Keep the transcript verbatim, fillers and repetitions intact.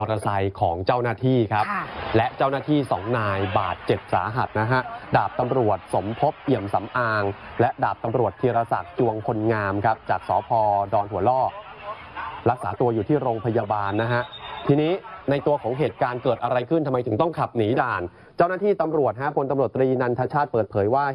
มอเตอร์ไซค์ของเจ้าหน้าที่ครับและเจ้าหน้าที่สองนายบาดเจ็บสาหัสนะฮะดาบตำรวจสมภพเอี่ยมสำอางและดาบตำรวจธีรศักดิ์จวงคนงามครับจากสภ.ดอนหัวล่อรักษาตัวอยู่ที่โรงพยาบาลนะฮะทีนี้ในตัวของเหตุการณ์เกิดอะไรขึ้นทำไมถึงต้องขับหนีด่านเจ้าหน้าที่ตำรวจฮะพลตำรวจตรีนันทชาติเปิดเผยว่า